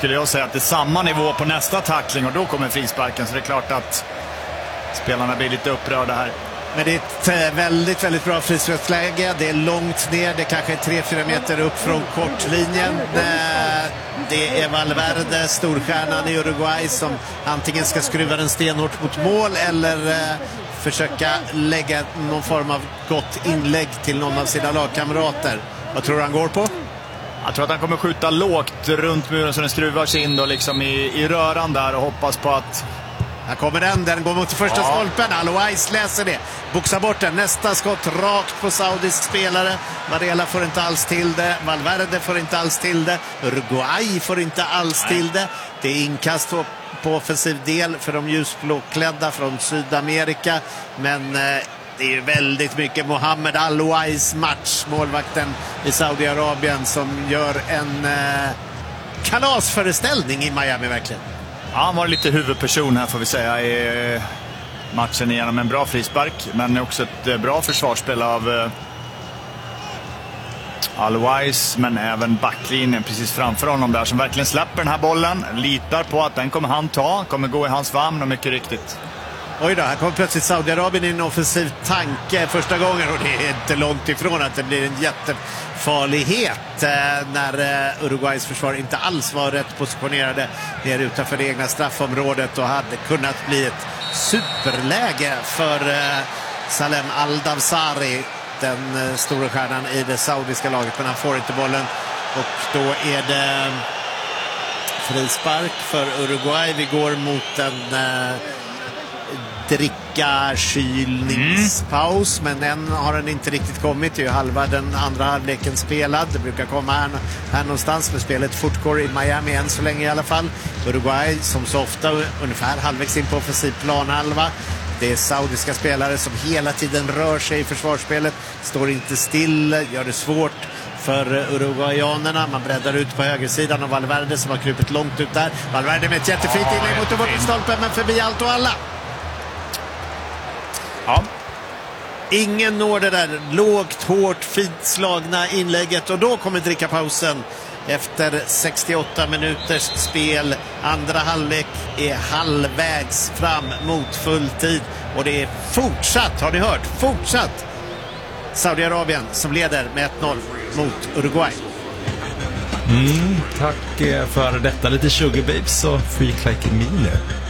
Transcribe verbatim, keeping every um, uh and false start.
skulle jag säga att det är samma nivå på nästa tackling och då kommer frisparken, så det är klart att spelarna blir lite upprörda här. Men det är ett väldigt, väldigt bra frisparksläge. Det är långt ner, det kanske är tre fyra meter upp från kortlinjen. Det är Valverde, storstjärnan i Uruguay, som antingen ska skruva den stenhårt mot mål eller försöka lägga någon form av gott inlägg till någon av sina lagkamrater. Vad tror du han går på? Jag tror att han kommer skjuta lågt runt muren så den skruvar sig in då liksom i, i röran där och hoppas på att... Här kommer den, den går mot första ja. stolpen. Alois läser det, boxar bort den. Nästa skott rakt på saudisk spelare. Varela får inte alls till det. Valverde får inte alls till det. Uruguay får inte alls Nej. till det. Det är inkast på, på offensiv del för de ljusblåklädda från Sydamerika. Men eh, det är ju väldigt mycket Mohamed Alois match, målvakten i Saudiarabien, som gör en eh, kalasföreställning i Miami verkligen. Ja, han var lite huvudperson här får vi säga i matchen igenom en bra frispark, men också ett bra försvarsspel av Alois, men även backlinjen precis framför honom där som verkligen släpper den här bollen, litar på att den kommer han ta, kommer gå i hans famn och mycket riktigt. Oj då, här kommer plötsligt Saudiarabien i en offensiv tanke första gången och det är inte långt ifrån att det blir en jättefarlighet eh, när eh, Uruguays försvar inte alls var rätt positionerade ner utanför det egna straffområdet och hade kunnat bli ett superläge för eh, Salem Al-Dawsari, den eh, stora stjärnan i det saudiska laget, men han får inte bollen och då är det frispark för Uruguay. Vi går mot en eh, dricka kylningspaus, mm. men än har den inte riktigt kommit. Det är ju halva den andra halvleken spelad. Det brukar komma här, här någonstans, med spelet fortgår i Miami än så länge i alla fall. Uruguay som så ofta ungefär halvvägs in på offensiv planhalva. Det är saudiska spelare som hela tiden rör sig i försvarsspelet, står inte still, gör det svårt för uruguayanerna. Man breddar ut på högersidan och Valverde som har krupit långt ut där. Valverde med ett jättefint ja, inlägg mot bortstolpen, men förbi allt och alla. Ja. Ingen når det där lågt, hårt, fint slagna inlägget och då kommer drickapausen efter sextioåtta minuters spel. Andra halvlek är halvvägs fram mot fulltid och det är fortsatt, har ni hört, fortsatt Saudiarabien som leder med ett noll mot Uruguay. Mm, tack för detta, lite sugar babes och freak like me nu.